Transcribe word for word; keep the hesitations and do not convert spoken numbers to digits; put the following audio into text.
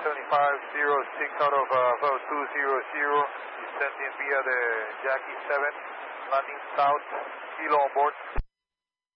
seventy-five zero six out of uh, two hundred, descending via the Jackie seven, landing south, kilo on board.